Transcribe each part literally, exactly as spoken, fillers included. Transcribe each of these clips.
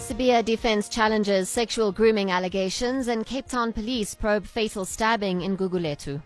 Sibiya defense challenges sexual grooming allegations, and Cape Town police probe fatal stabbing in Gugulethu.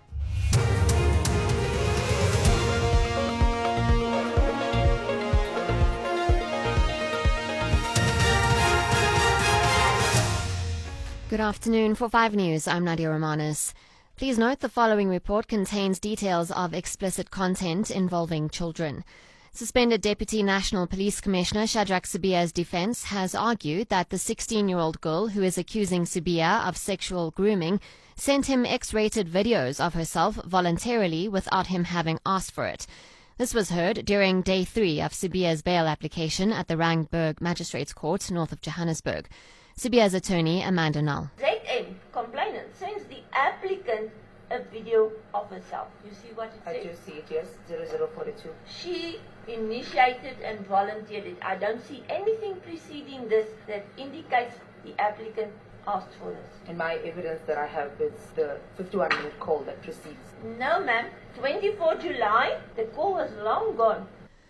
Good afternoon. For five News, I'm Nadia Romanis. Please note the following report contains details of explicit content involving children. Suspended Deputy National Police Commissioner Shadrack Sibiya's defense has argued that the sixteen-year-old girl who is accusing Sibiya of sexual grooming sent him X-rated videos of herself voluntarily without him having asked for it. This was heard during day three of Sibiya's bail application at the Randburg Magistrates Court north of Johannesburg. Sibiya's attorney, Amanda Null. Z M, complainant, sends the applicant a video of herself. You see what it says? I do see it, yes, zero zero four two. She initiated and volunteered it. I don't see anything preceding this that indicates the applicant asked for this. And my evidence that I have is the fifty-one minute call that precedes. No, ma'am. twenty-fourth of July, the call was long gone.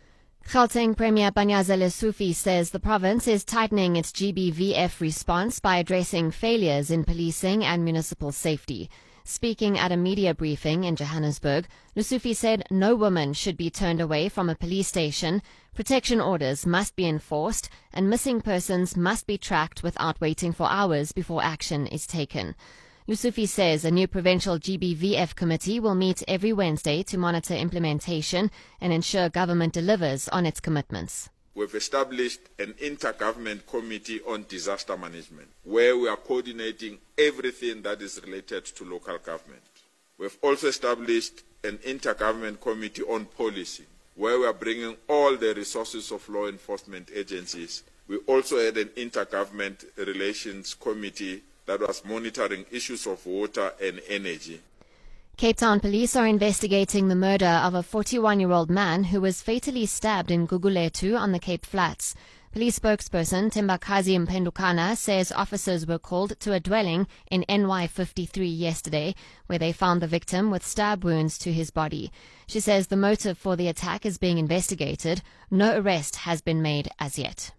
Gauteng Premier Panyaza Lesufi says the province is tightening its G B V F response by addressing failures in policing and municipal safety. Speaking at a media briefing in Johannesburg, Lesufi said no woman should be turned away from a police station, protection orders must be enforced, and missing persons must be tracked without waiting for hours before action is taken. Lesufi says a new provincial G B V F committee will meet every Wednesday to monitor implementation and ensure government delivers on its commitments. We've established an intergovernment committee on disaster management, where we are coordinating everything that is related to local government. We've also established an intergovernment committee on policy, where we are bringing all the resources of law enforcement agencies. We also had an intergovernment relations committee that was monitoring issues of water and energy. Cape Town police are investigating the murder of a forty-one-year-old man who was fatally stabbed in Gugulethu on the Cape Flats. Police spokesperson Tembakazi Mpendukana says officers were called to a dwelling in N Y fifty-three yesterday, where they found the victim with stab wounds to his body. She says the motive for the attack is being investigated. No arrest has been made as yet.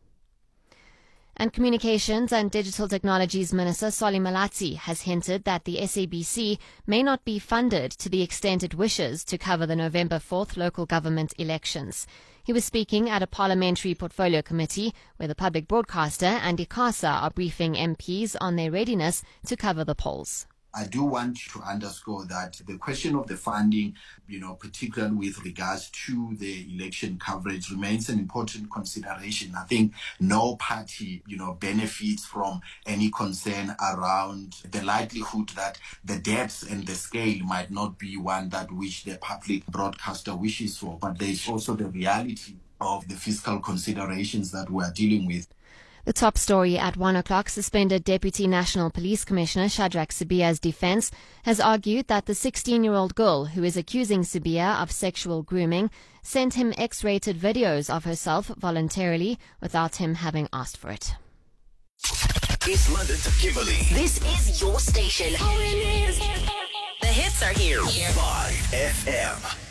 And Communications and Digital Technologies Minister Solly Malatsi has hinted that the S A B C may not be funded to the extent it wishes to cover the November fourth local government elections. He was speaking at a parliamentary portfolio committee where the public broadcaster and ICASA are briefing M Ps on their readiness to cover the polls. I do want to underscore that the question of the funding, you know, particularly with regards to the election coverage, remains an important consideration. I think no party, you know, benefits from any concern around the likelihood that the depth and the scale might not be one that which the public broadcaster wishes for. But there's also the reality of the fiscal considerations that we're dealing with. The top story at one o'clock, suspended Deputy National Police Commissioner Shadrack Sibiya's defense has argued that the sixteen-year-old girl who is accusing Sibiya of sexual grooming sent him X-rated videos of herself voluntarily without him having asked for it. East London to Kimberley. This is your station. The hits are here. five F M.